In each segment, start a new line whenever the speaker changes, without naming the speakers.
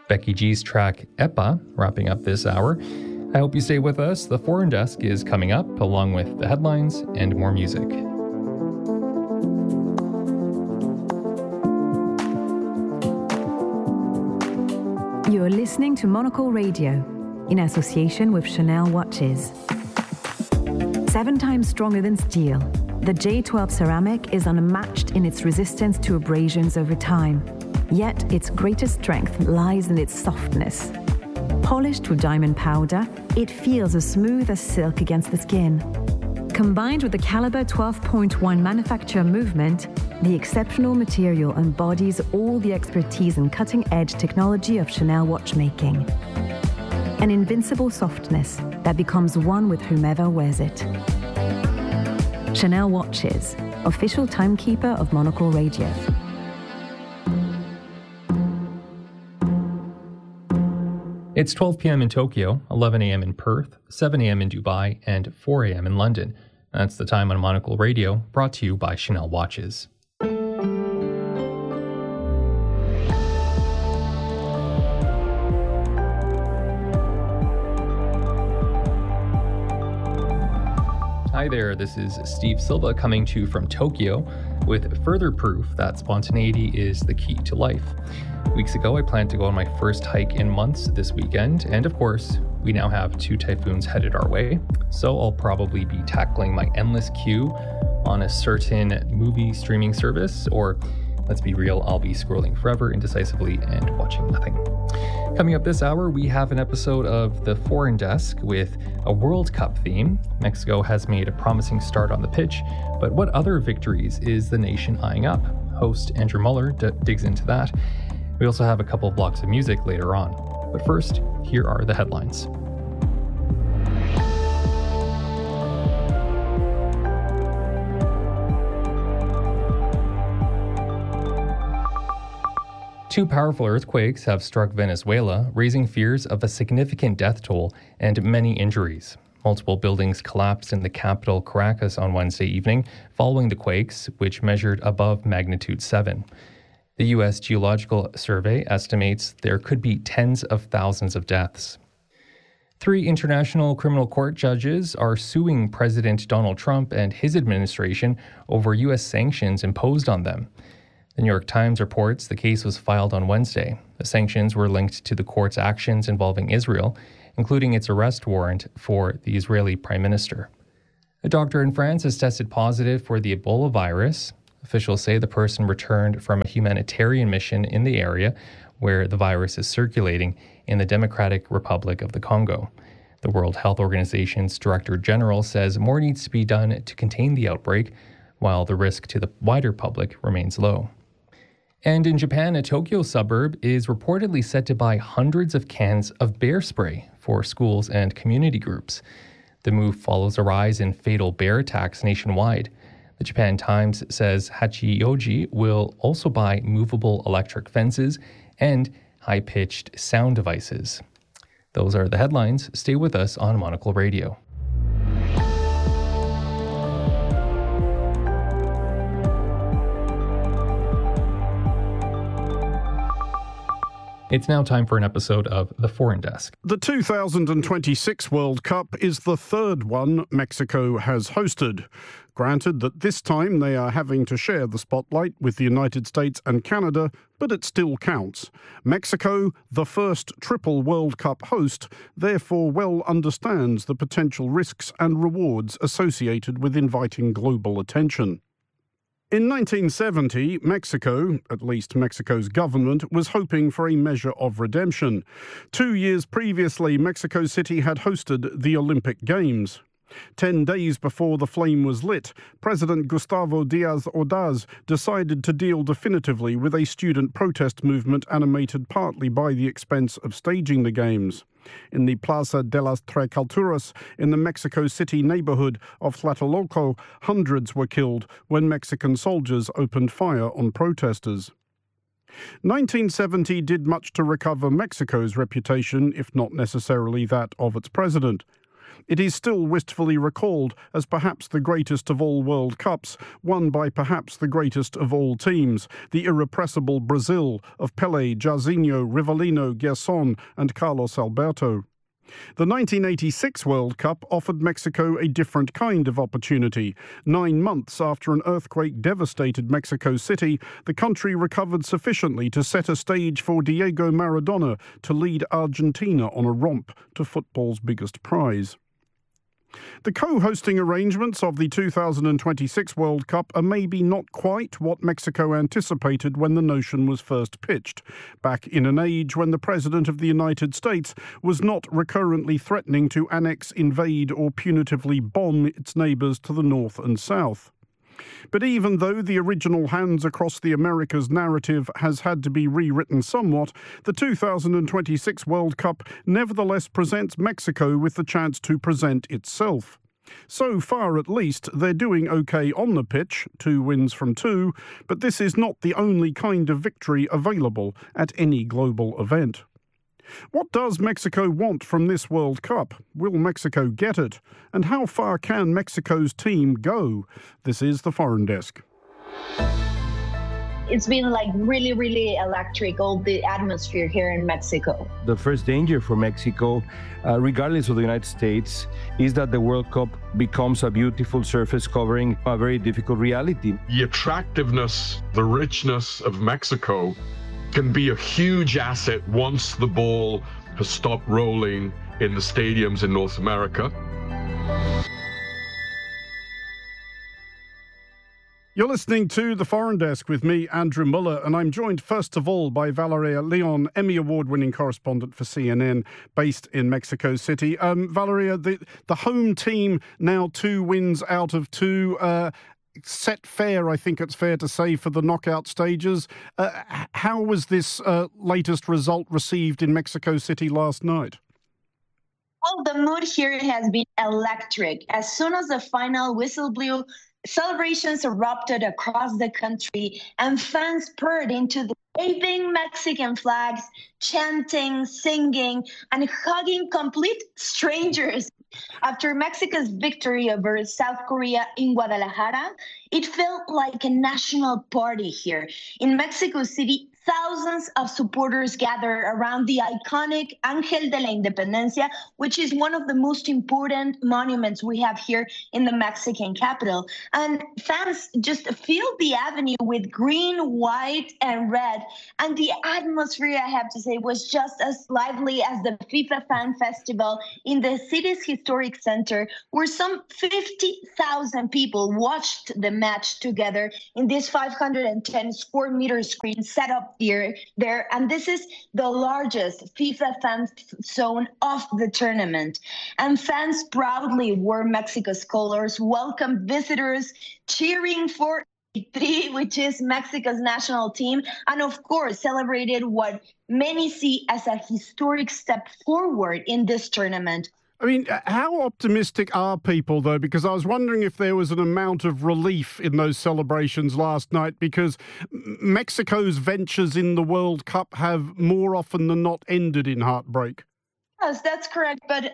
Becky G's track Epa, wrapping up this hour. I hope you stay with us. The Foreign Desk is coming up, along with the headlines and more music.
You're listening to Monocle Radio, in association with Chanel watches. 7 times stronger than steel, the J12 ceramic is unmatched in its resistance to abrasions over time. Yet its greatest strength lies in its softness. Polished with diamond powder, it feels as smooth as silk against the skin. Combined with the caliber 12.1 manufacture movement, the exceptional material embodies all the expertise and cutting-edge technology of Chanel watchmaking. An invincible softness that becomes one with whomever wears it. Chanel watches, official timekeeper of Monocle Radio.
It's 12 p.m. in Tokyo, 11 a.m. in Perth, 7 a.m. in Dubai, and 4 a.m. in London. That's the time on Monocle Radio, brought to you by Chanel Watches. Hi there, this is Steve Silva coming to you from Tokyo with further proof that spontaneity is the key to life. Weeks ago, I planned to go on my first hike in months this weekend, and of course, we now have 2 typhoons headed our way, so I'll probably be tackling my endless queue on a certain movie streaming service, or let's be real, I'll be scrolling forever indecisively and watching nothing. Coming up this hour, we have an episode of The Foreign Desk with a World Cup theme. Mexico has made a promising start on the pitch, but what other victories is the nation eyeing up? Host Andrew Muller digs into that. We also have a couple of blocks of music later on. But first, here are the headlines. Two powerful earthquakes have struck Venezuela, raising fears of a significant death toll and many injuries. Multiple buildings collapsed in the capital, Caracas, on Wednesday evening, following the quakes, which measured above magnitude 7. The U.S. Geological Survey estimates there could be tens of thousands of deaths. 3 international criminal court judges are suing President Donald Trump and his administration over U.S. sanctions imposed on them. The New York Times reports the case was filed on Wednesday. The sanctions were linked to the court's actions involving Israel, including its arrest warrant for the Israeli Prime Minister. A doctor in France has tested positive for the Ebola virus. Officials say the person returned from a humanitarian mission in the area where the virus is circulating in the Democratic Republic of the Congo. The World Health Organization's Director General says more needs to be done to contain the outbreak, while the risk to the wider public remains low. And in Japan, a Tokyo suburb is reportedly set to buy hundreds of cans of bear spray for schools and community groups. The move follows a rise in fatal bear attacks nationwide. The Japan Times says Hachioji will also buy movable electric fences and high-pitched sound devices. Those are the headlines. Stay with us on Monocle Radio. It's now time for an episode of The Foreign Desk.
The 2026 World Cup is the third one Mexico has hosted. Granted that this time they are having to share the spotlight with the United States and Canada, but it still counts. Mexico, the first triple World Cup host, therefore well understands the potential risks and rewards associated with inviting global attention. In 1970, Mexico, at least Mexico's government, was hoping for a measure of redemption. 2 years previously, Mexico City had hosted the Olympic Games. 10 days before the flame was lit, President Gustavo Díaz Ordaz decided to deal definitively with a student protest movement animated partly by the expense of staging the Games. In the Plaza de las Tres Culturas in the Mexico City neighborhood of Tlatelolco, hundreds were killed when Mexican soldiers opened fire on protesters. 1970 did much to recover Mexico's reputation, if not necessarily that of its president. it is still wistfully recalled as perhaps the greatest of all World Cups, won by perhaps the greatest of all teams, the irrepressible Brazil of Pelé, Jairzinho, Rivellino, Gerson and Carlos Alberto. The 1986 World Cup offered Mexico a different kind of opportunity. 9 months after an earthquake devastated Mexico City, the country recovered sufficiently to set a stage for Diego Maradona to lead Argentina on a romp to football's biggest prize. The co-hosting arrangements of the 2026 World Cup are maybe not quite what Mexico anticipated when the notion was first pitched, back in an age when the President of the United States was not recurrently threatening to annex, invade or punitively bomb its neighbours to the north and south. But even though the original Hands Across the Americas narrative has had to be rewritten somewhat, the 2026 World Cup nevertheless presents Mexico with the chance to present itself. So far, at least, they're doing okay on the pitch, 2 wins from 2, but this is not the only kind of victory available at any global event. What does Mexico want from this World Cup? Will Mexico get it? And how far can Mexico's team go? This is the Foreign Desk.
It's been really, really electric, all the atmosphere here in Mexico.
The first danger for Mexico, regardless of the United States, is that the World Cup becomes a beautiful surface covering a very difficult reality.
The attractiveness, the richness of Mexico can be a huge asset once the ball has stopped rolling in the stadiums in North America.
You're listening to The Foreign Desk with me, Andrew Muller, and I'm joined first of all by Valeria Leon, Emmy Award-winning correspondent for CNN, based in Mexico City. Valeria, the home team now 2 wins out of 2. Set fair, I think it's fair to say, for the knockout stages. How was this latest result received in Mexico City last night?
Well, the mood here has been electric. As soon as the final whistle blew, celebrations erupted across the country and fans poured into the waving Mexican flags, chanting, singing, and hugging complete strangers. After Mexico's victory over South Korea in Guadalajara, it felt like a national party here. In Mexico City, thousands of supporters gathered around the iconic Ángel de la Independencia, which is one of the most important monuments we have here in the Mexican capital. And fans just filled the avenue with green, white, and red. And the atmosphere, I have to say, was just as lively as the FIFA Fan Festival in the city's historic center, where some 50,000 people watched the match together in this 510 square meter screen set up there, and this is the largest FIFA fan zone of the tournament. And fans proudly wore Mexico's colors, welcomed visitors, cheering for Tri, which is Mexico's national team, and of course celebrated what many see as a historic step forward in this tournament.
I mean, how optimistic are people, though? Because I was wondering if there was an amount of relief in those celebrations last night, because Mexico's ventures in the World Cup have more often than not ended in heartbreak.
Yes, that's correct. But,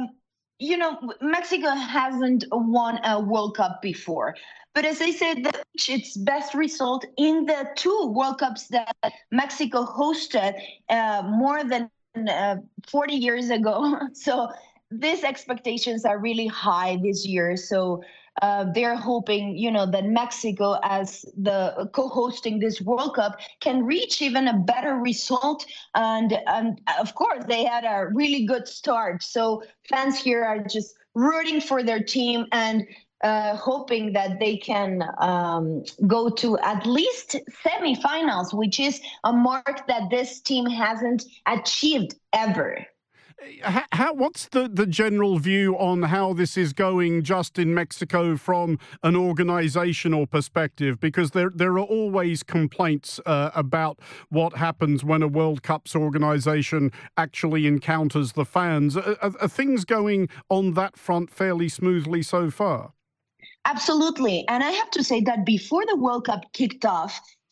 Mexico hasn't won a World Cup before. But as I said, its best result in the 2 World Cups that Mexico hosted more than 40 years ago. So these expectations are really high this year. So they're hoping, that Mexico, as the co-hosting this World Cup, can reach even a better result. And of course, they had a really good start. So fans here are just rooting for their team and hoping that they can go to at least semifinals, which is a mark that this team hasn't achieved ever.
What's the general view on how this is going just in Mexico from an organizational perspective? Because there are always complaints about what happens when a World Cup's organization actually encounters the fans. Are things going on that front fairly smoothly so far?
Absolutely. And I have to say that before the World Cup kicked off,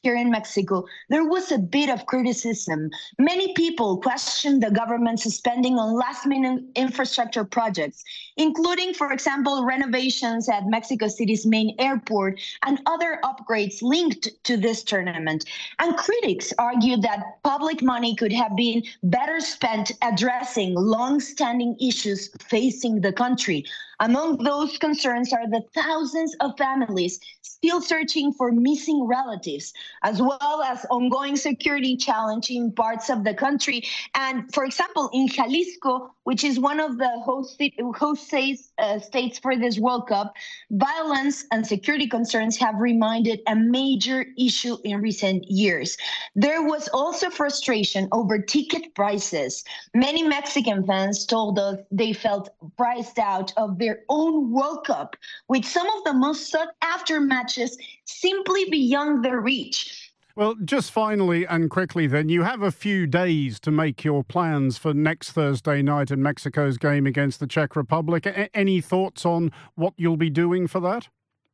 here in Mexico, there was a bit of criticism. Many people questioned the government's spending on last-minute infrastructure projects, including, for example, renovations at Mexico City's main airport and other upgrades linked to this tournament. And critics argued that public money could have been better spent addressing long-standing issues facing the country. Among those concerns are the thousands of families still searching for missing relatives, as well as ongoing security challenge in parts of the country. And for example, in Jalisco, which is one of the host states for this World Cup, violence and security concerns have remained a major issue in recent years. There was also frustration over ticket prices. Many Mexican fans told us they felt priced out of their own World Cup, with some of the most sought-after matches simply beyond their reach.
Well, just finally and quickly then, you have a few days to make your plans for next Thursday night in Mexico's game against the Czech Republic. Any thoughts on what you'll be doing for that?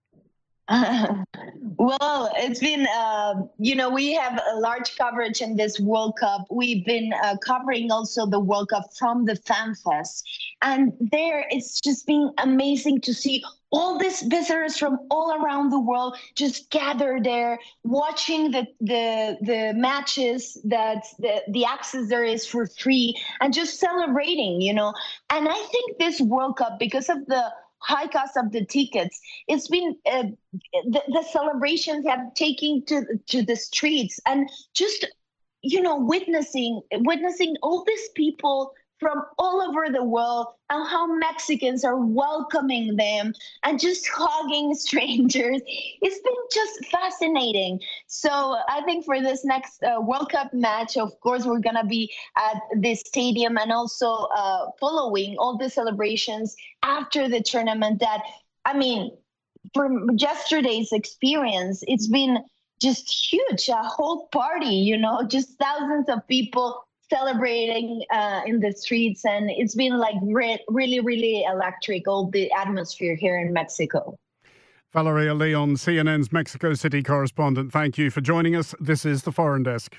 Well, it's been, we have a large coverage in this World Cup. We've been covering also the World Cup from the Fan Fest. And there, it's just been amazing to see all these visitors from all around the world just gather there, watching the matches that the access there is for free, and just celebrating, And I think this World Cup, because of the high cost of the tickets, it's been the celebrations have taken to the streets, and just witnessing all these people from all over the world and how Mexicans are welcoming them and just hugging strangers. It's been just fascinating. So I think for this next World Cup match, of course, we're going to be at this stadium and also following all the celebrations after the tournament that, from yesterday's experience, it's been just huge, a whole party, just thousands of people celebrating in the streets, and it's been like really, really electric, all the atmosphere here in Mexico.
Valeria Leon, CNN's Mexico City correspondent, thank you for joining us. This is The Foreign Desk.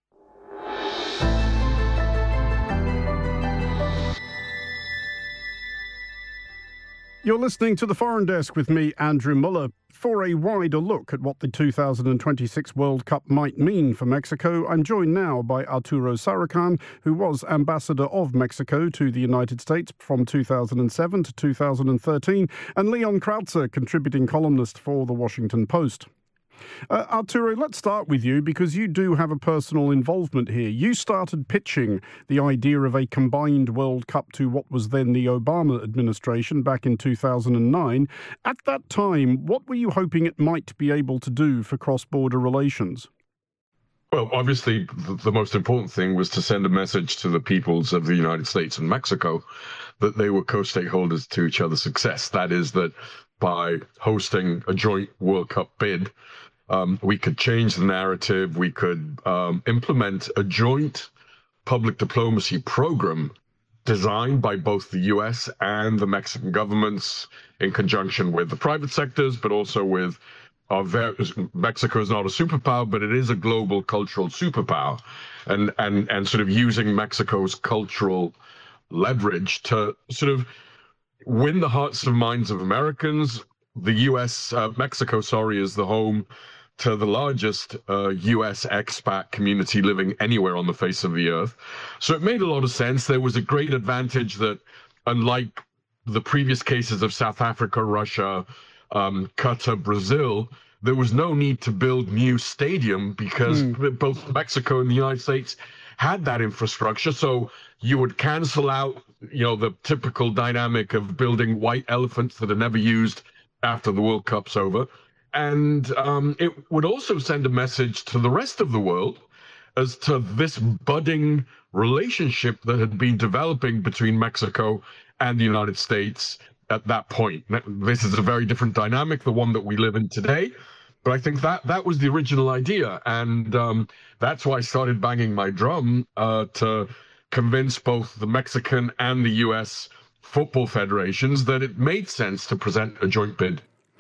You're listening to The Foreign Desk with me, Andrew Muller. For a wider look at what the 2026 World Cup might mean for Mexico, I'm joined now by Arturo Sarakan, who was ambassador of Mexico to the United States from 2007 to 2013, and Leon Krautzer, contributing columnist for The Washington Post. Arturo, let's start with you because you do have a personal involvement here. You started pitching the idea of a combined World Cup to what was then the Obama administration back in 2009. At that time, what were you hoping it might be able to do for cross-border relations?
Well, obviously, the most important thing was to send a message to the peoples of the United States and Mexico that they were co-stakeholders to each other's success. That is, that by hosting a joint World Cup bid, we could change the narrative. We could implement a joint public diplomacy program designed by both the U.S. and the Mexican governments in conjunction with the private sectors, but also with Mexico is not a superpower, but it is a global cultural superpower, and sort of using Mexico's cultural leverage to sort of win the hearts and minds of Americans. The Mexico, is the home to the largest U.S. expat community living anywhere on the face of the earth. So it made a lot of sense. There was a great advantage that, unlike the previous cases of South Africa, Russia, Qatar, Brazil, there was no need to build new stadium because both Mexico and the United States had that infrastructure. So you would cancel out, the typical dynamic of building white elephants that are never used after the World Cup's over. And it would also send a message to the rest of the world as to this budding relationship that had been developing between Mexico and the United States at that point. This is a very different dynamic, the one that we live in today. But I think that was the original idea. And that's why I started banging my drum to convince both the Mexican and the U.S. football federations that it made sense to present a joint bid.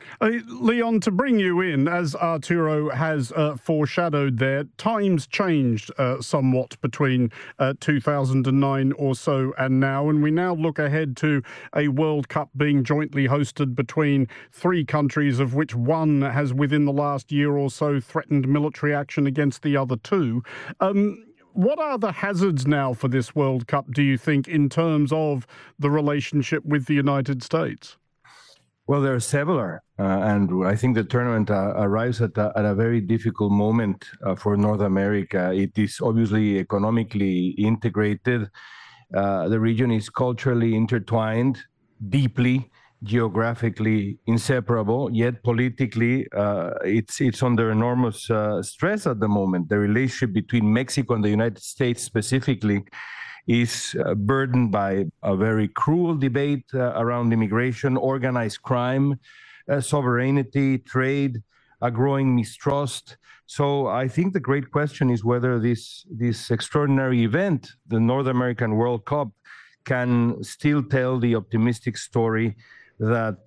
Leon, to bring you in, as Arturo has foreshadowed there, times changed somewhat between 2009 or so and now, and we now look ahead to a World Cup being jointly hosted between three countries, of which one has within the last year or so threatened military action against the other two. What are the hazards now for this World Cup, do you think, in terms of the relationship with the United States?
Well, there are several, and I think the tournament arrives at a very difficult moment for North America. It is obviously economically integrated. The region is culturally intertwined, deeply, geographically inseparable, yet politically it's under enormous stress at the moment. The relationship between Mexico and the United States specifically is burdened by a very cruel debate around immigration, organized crime, sovereignty, trade, a growing mistrust. So I think the great question is whether this extraordinary event, the North American World Cup, can still tell the optimistic story that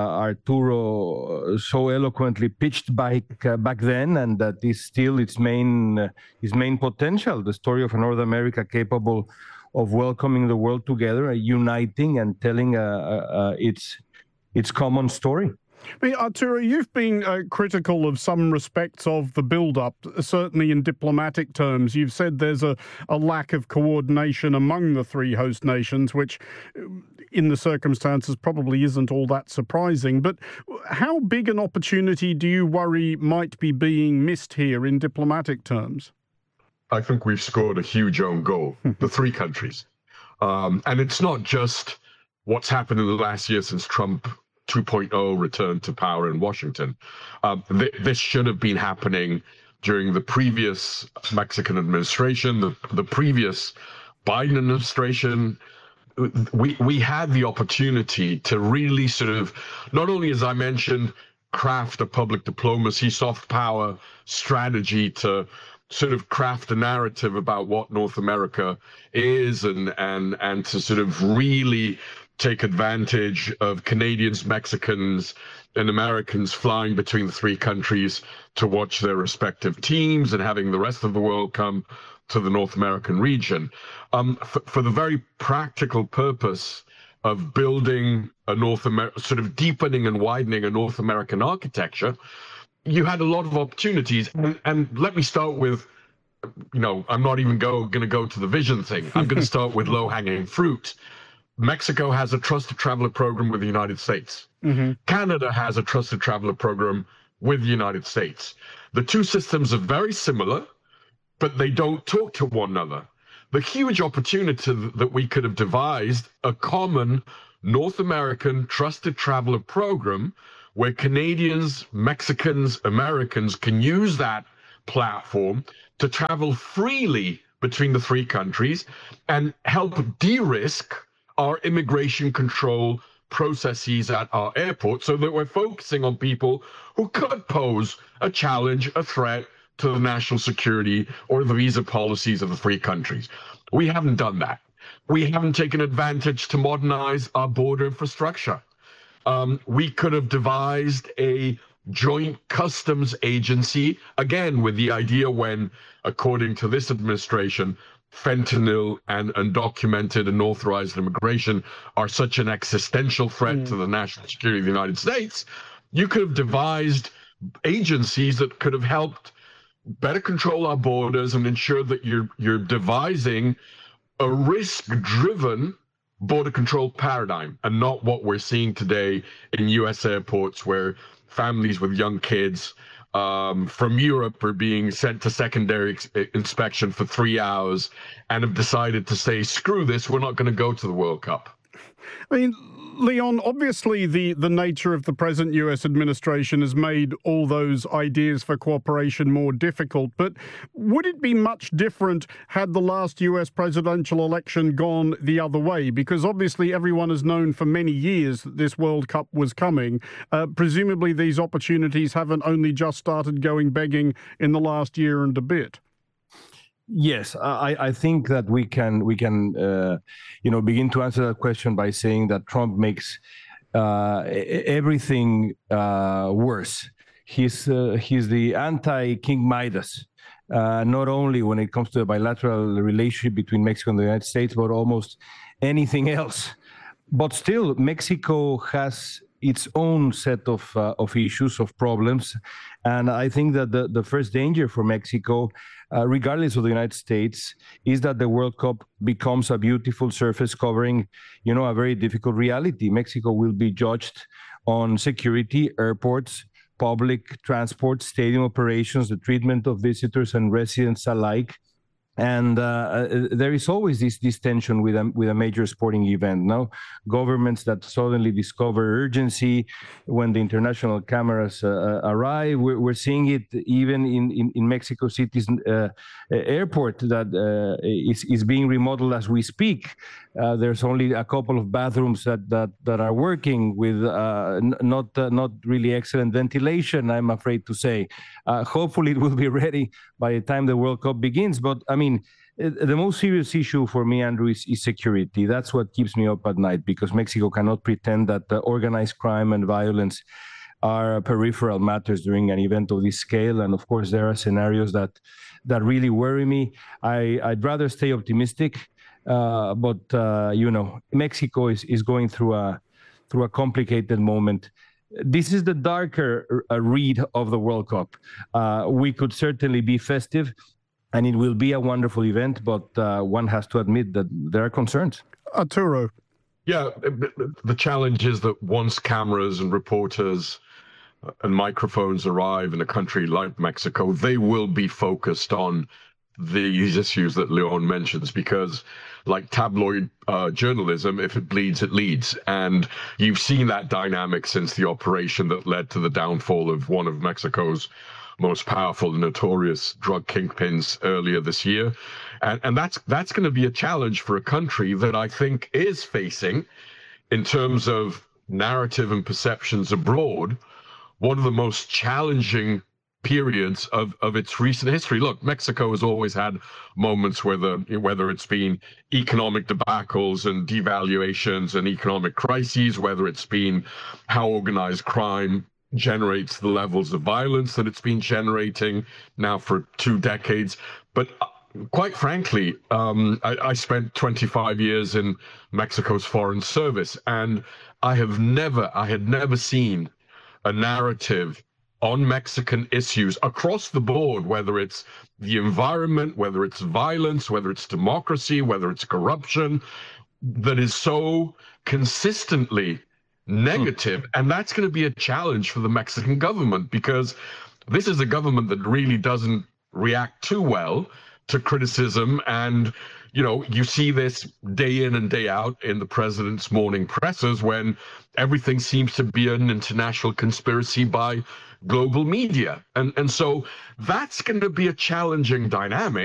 Arturo so eloquently pitched back then, and that is still its main potential, the story of a North America capable of welcoming the world together, uniting and telling its common story.
I mean, Arturo, you've been critical of some respects of the build-up, certainly in diplomatic terms. You've said there's a lack of coordination among the three host nations, which in the circumstances probably isn't all that surprising. But how big an opportunity do you worry might be being missed here in diplomatic terms?
I think we've scored a huge own goal, the three countries. And it's not just what's happened in the last year since Trump 2.0 returned to power in Washington. This should have been happening during the previous Mexican administration, the previous Biden administration. We had the opportunity to really sort of, not only, as I mentioned, craft a public diplomacy, soft power strategy to sort of craft a narrative about what North America is and to sort of really take advantage of Canadians, Mexicans, and Americans flying between the three countries to watch their respective teams and having the rest of the world come to the North American region, for the very practical purpose of building a sort of deepening and widening a North American architecture. You had a lot of opportunities, and let me start with, I'm not even going to go to the vision thing. I'm going to start with low-hanging fruit. Mexico has a trusted traveler program with the United States. Mm-hmm. Canada has a trusted traveler program with the United States. The two systems are very similar, but they don't talk to one another. The huge opportunity that we could have devised a common North American trusted traveler program where Canadians, Mexicans, Americans can use that platform to travel freely between the three countries and help de-risk our immigration control processes at our airport, so that we're focusing on people who could pose a challenge, a threat to the national security or the visa policies of the three countries. We haven't done that. We haven't taken advantage to modernize our border infrastructure. We could have devised a joint customs agency, again, with the idea when, according to this administration, fentanyl and undocumented and unauthorized immigration are such an existential threat to the national security of the United States. You could have devised agencies that could have helped better control our borders and ensure that you're devising a risk-driven border control paradigm, and not what we're seeing today in U.S. airports, where families with young kids from Europe are being sent to secondary inspection for 3 hours and have decided to say, screw this, we're not going to go to the World Cup.
I mean, Leon, obviously the nature of the present U.S. administration has made all those ideas for cooperation more difficult, but would it be much different had the last U.S. presidential election gone the other way? Because obviously everyone has known for many years that this World Cup was coming. Presumably these opportunities haven't only just started going begging in the last year and a bit.
Yes, I think that we can begin to answer that question by saying that Trump makes everything worse. He's the anti-King Midas, not only when it comes to a bilateral relationship between Mexico and the United States, but almost anything else. But still, Mexico has its own set of issues, of problems. And I think that the first danger for Mexico, regardless of the United States, is that the World Cup becomes a beautiful surface covering, a very difficult reality. Mexico will be judged on security, airports, public transport, stadium operations, the treatment of visitors and residents alike. And there is always this tension with a major sporting event. Now, governments that suddenly discover urgency when the international cameras arrive. We're seeing it even in Mexico City's airport that is being remodeled as we speak. There's only a couple of bathrooms that are working with not really excellent ventilation, I'm afraid to say. Hopefully it will be ready by the time the World Cup begins. But I mean, the most serious issue for me, Andrew, is security. That's what keeps me up at night, because Mexico cannot pretend that organized crime and violence are peripheral matters during an event of this scale. And of course, there are scenarios that really worry me. I'd rather stay optimistic, but Mexico is going through a complicated moment. This is the darker read of the World Cup. We could certainly be festive, and it will be a wonderful event, but one has to admit that there are concerns.
Arturo.
Yeah, the challenge is that once cameras and reporters and microphones arrive in a country like Mexico, they will be focused on these issues that Leon mentions, because like tabloid journalism, if it bleeds, it leads. And you've seen that dynamic since the operation that led to the downfall of one of Mexico's most powerful and notorious drug kingpins earlier this year. And that's going to be a challenge for a country that I think is facing, in terms of narrative and perceptions abroad, one of the most challenging periods of its recent history. Look, Mexico has always had moments whether it's been economic debacles and devaluations and economic crises, whether it's been how organized crime generates the levels of violence that it's been generating now for 2 decades. But quite frankly, I spent 25 years in Mexico's foreign service, and I had never seen a narrative on Mexican issues across the board, whether it's the environment, whether it's violence, whether it's democracy, whether it's corruption, that is so consistently negative. And that's going to be a challenge for the Mexican government, because this is a government that really doesn't react too well to criticism. And, you see this day in and day out in the president's morning pressers, when everything seems to be an international conspiracy by global media. And so that's going to be a challenging dynamic.